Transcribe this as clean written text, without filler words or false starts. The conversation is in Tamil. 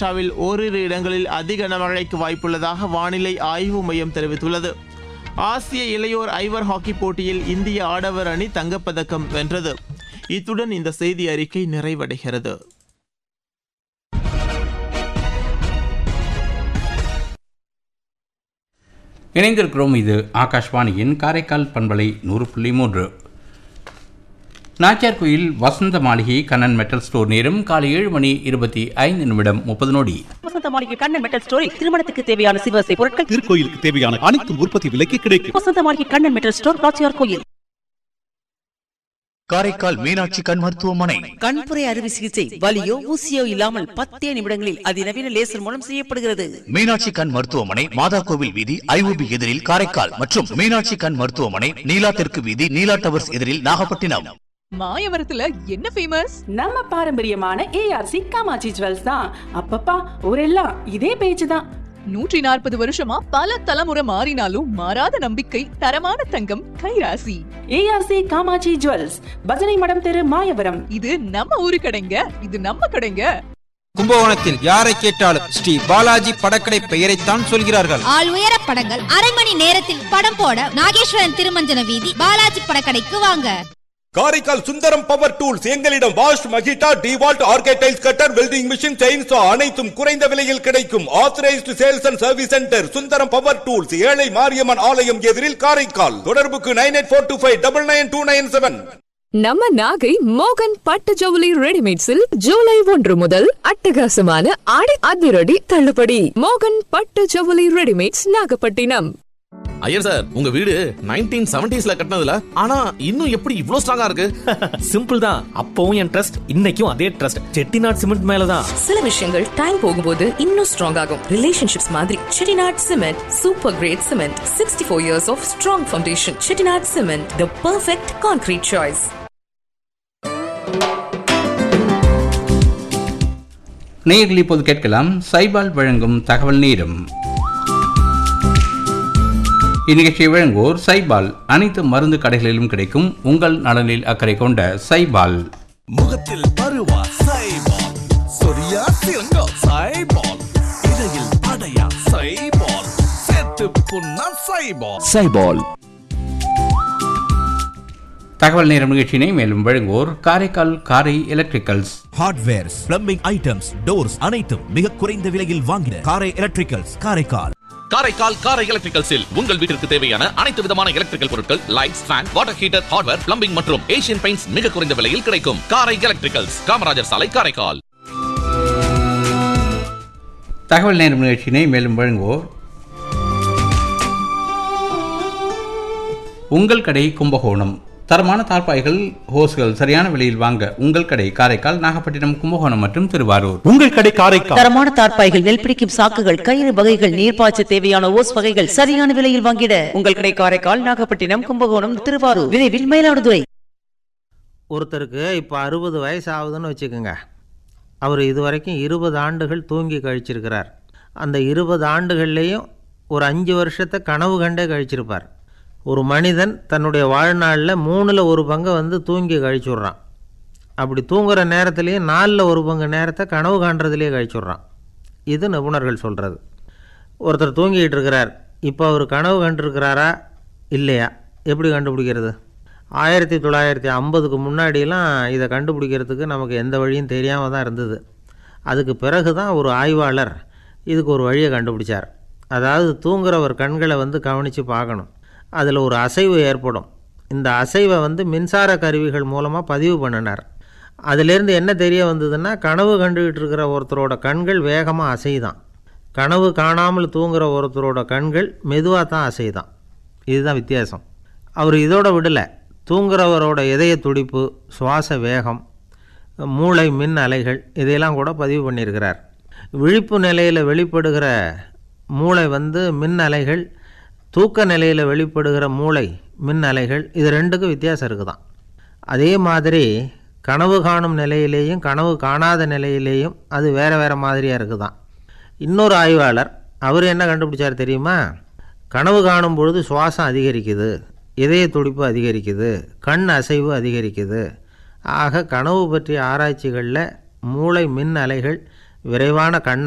மகாராஷ்டிராவில் ஓரிரு இடங்களில் அதி கனமழைக்கு வாய்ப்புள்ளதாக வானிலை ஆய்வு மையம் தெரிவித்துள்ளது. ஆசிய இளையோர் ஐவர் ஹாக்கி போட்டியில் இந்திய ஆடவர் அணி தங்கப்பதக்கம் வென்றது. இத்துடன் இந்த செய்தி அறிக்கை நிறைவடைகிறது. இணைந்திருக்கிறோம். இது ஆகாஷ்வாணியின் காரைக்கால் பண்பலை 100.3. நாச்சியார்கோயில் வசந்த மாளிகை கண்ணன் மெட்டல் ஸ்டோர் நேரம் காலை 7:25:30. வசந்த மாளிகை கண்ணன் மெட்டல் ஸ்டோரில் திருமணத்துக்கு தேவையான சிவசை பொருட்கள், திருக்கோயிலுக்கு தேவையான அனைத்து உற்பத்தி விலைக்கு கிடைக்கும். வசந்த மாளிகை கண்ணன் மெட்டல் ஸ்டோர், நாச்சியார்கோயில். காரைக்கால் மீனாட்சி கண் மருத்துவமனை. கண்புரை அறுவை சிகிச்சை வலியோ ஊசியோ இல்லாமல் 10 நிமிடங்களில் அதிநவீன லேசர் மூலம் செய்யப்படுகிறது. மீனாட்சி கண் மருத்துவமனை மாதா கோவில் வீதி ஐஓபி எதிரில் காரைக்கால் மற்றும் மீனாட்சி கண் மருத்துவமனை நீலா தெற்கு வீதி நீலா டவர்ஸ் எதிரில் நாகப்பட்டினம். மாயவரத்துல என்ன ஃபேமஸ்? நம்ம பாரம்பரியமான ஏஆர்சி காமாட்சி ஜுவல்ஸ் தான். அப்பப்பா ஊரெல்லாம் இதே பேச்சு தான். 140 வருஷமா பல தலைமுறை மாறினாலும் மாறாத நம்பிக்கை, தரமான தங்கம், கைராசி. ஏஆர்சி காமாட்சி ஜுவல்ஸ், பஜனை மடம் தெரு, மாயவரம். இது நம்ம ஊரு கடைங்க, இது நம்ம கடைங்க. கும்பகோணத்தில் யாரை கேட்டாலும் ஸ்ரீ பாலாஜி படக்கடை பெயரைத்தான் சொல்கிறார்கள். ஆள் உயர படங்கள், அரை மணி நேரத்தில் படம் போட நாகேஸ்வரன் திருமஞ்சன வீதி பாலாஜி படக்கடைக்கு வாங்க. Karaikal Sundaram power tools. எங்களிடம் wash, மகிட்டா, டிவால்ட், ஆர்கேடைல்ஸ் cutter, welding machine, chainsaw அனைத்தும் குறைந்த விலையில் கிடைக்கும். Authorised sales and service centre Sundaram power tools, ஏழை மாரியம்மன் ஆலயம் எதிரில் காரைக்கால். தொடர்புக்கு 9842599297. நம்ம நாகை மோகன் பட்டு ஜவுளி ரெடிமேட்ஸில் ஜூலை 1 முதல் அட்டகாசமான ஆடி அதிரடி தள்ளுபடி. மோகன் பட்டு ஜவுளி ரெடிமேட்ஸ், நாகப்பட்டினம். ஐயர் சார், உங்க வீடு 1970s கட்டினதுல ஆனா இன்னும் எப்படி இவ்ளோ ஸ்ட்ராங்கா இருக்கு? சிம்பிள் தான். அப்பவும் என் ட்ரஸ்ட், இன்னைக்கும் அதே ட்ரஸ்ட். செட்டிநாட் சிமெண்ட் மேலதான். சில விஷயங்கள் டைம் போகும்போது இன்னும் ஸ்ட்ராங் ஆகும். ரிலேஷன்ஷிப்ஸ் மாதிரி Chettinad cement super great cement. 64 years of strong foundation. Chettinad cement, the perfect concrete choice. நேயர்கள் இப்போது கேட்கலாம் சைபால் வழங்கும் தகவல் நேரம். இந்நிகழ்ச்சியை வழங்குவோர் சைபால். அனைத்து மருந்து கடைகளிலும் கிடைக்கும் உங்கள் நலனில் அக்கறை கொண்ட சைபால். முகத்தில் பருவா சைபால், சொரியா சிறங்கா சைபால், இடையில் படையா சைபால், சேத்து புண்ணா சைபால். சைபால். தகவல் நேரம் நிகழ்ச்சியினை மேலும் வழங்குவோர் காரைக்கால் காரை electricals. Hardwares, plumbing items, doors அனைத்தும் மிக குறைந்த விலையில் வாங்கின காரை எலக்ட்ரிக்கல்ஸ், காரைக்கால். காரைக்கால் காரை எலக்ட்ரிக்கல்ஸில் உங்கள் வீட்டிற்கு தேவையான அனைத்து விதமான எலக்ட்ரிக்கல் பொருட்கள், lights, fan, water heater, hardware, plumbing மற்றும் ஏசியன் பெயிண்ட்ஸ் மிக குறைந்த விலையில் கிடைக்கும். காரை எலக்ட்ரிக்கல்ஸ், காமராஜர் சாலை, காரைக்கால். தகவல் நேரம் நிகழ்ச்சியினை மேலும் வழங்குவோர் உங்கள் கடை கும்பகோணம். தரமான தார்பாய்கள், ஹோஸ்கள் சரியான விலையில் வாங்க உங்கள் கடை காரைக்கால், நாகப்பட்டினம், கும்பகோணம் மற்றும் திருவாரூர். உங்கள் கடை காரைக்கால். தரமான தார்பாய்கள், நெல் பிடிக்கும் சாக்குகள், கயிறு வகைகள், நீர்ப்பாய்ச்ச தேவையான ஓஸ் வகைகள் சரியான விலையில் வாங்கிட உங்கள் கடை காரைக்கால், நாகப்பட்டினம், கும்பகோணம், திருவாரூர், விரைவில் மயிலாடுதுறை. ஒருத்தருக்கு இப்போ 60 வயசு ஆகுதுன்னு வச்சுக்கோங்க. அவர் இதுவரைக்கும் 20 ஆண்டுகள் தூங்கி கழிச்சிருக்கிறார். அந்த 20 ஆண்டுகள்லேயும் ஒரு 5 வருஷத்தை கனவு கண்டே கழிச்சிருப்பார். ஒரு மனிதன் தன்னுடைய வாழ்நாளில் 3ல் 1 பங்கை தூங்கி கழிச்சுட்றான். அப்படி தூங்குகிற நேரத்துலேயும் 4ல் 1 பங்கு நேரத்தை கனவு காண்றதுலேயே கழிச்சுட்றான். இது நிபுணர்கள் சொல்கிறது. ஒருத்தர் தூங்கிக்கிட்டு இருக்கிறார். இப்போ அவர் கனவு கண்டிருக்கிறாரா இல்லையா எப்படி கண்டுபிடிக்கிறது? 1950க்கு முன்னாடியெல்லாம் இதை கண்டுபிடிக்கிறதுக்கு நமக்கு எந்த வழியும் தெரியாமல் தான் இருந்தது. அதுக்கு பிறகு தான் ஒரு ஆய்வாளர் இதுக்கு ஒரு வழியை கண்டுபிடிச்சார். அதாவது தூங்குறவர் கண்களை கவனித்து பார்க்கணும். அதில் ஒரு அசைவு ஏற்படும். இந்த அசைவை மின்சார கருவிகள் மூலமாக பதிவு பண்ணினார். அதிலேருந்து என்ன தெரிய வந்ததுன்னா, கனவு கண்டுகிட்டு இருக்கிற ஒருத்தரோட கண்கள் வேகமாக அசைதான், கனவு காணாமல் தூங்குகிற ஒருத்தரோட கண்கள் மெதுவாக தான் அசைதான். இதுதான் வித்தியாசம். அவர் இதோட விடலை. தூங்குறவரோட இதய துடிப்பு, சுவாச வேகம், மூளை மின் அலைகள் இதையெல்லாம் கூட பதிவு பண்ணியிருக்கிறார். விழிப்பு நிலையில் வெளிப்படுகிற மூளை மின் அலைகள், தூக்க நிலையில் வெளிப்படுகிற மூளை மின் அலைகள், இது ரெண்டுக்கும் வித்தியாசம் இருக்குதான். அதே மாதிரி கனவு காணும் நிலையிலேயும் கனவு காணாத நிலையிலேயும் அது வேறு வேறு மாதிரியாக இருக்குதான். இன்னொரு ஆய்வாளர் அவர் என்ன கண்டுபிடிச்சார் தெரியுமா? கனவு காணும் பொழுது சுவாசம் அதிகரிக்குது, இதய துடிப்பு அதிகரிக்குது, கண் அசைவு அதிகரிக்குது. ஆக கனவு பற்றிய ஆராய்ச்சிகளில் மூளை மின் அலைகள், விரைவான கண்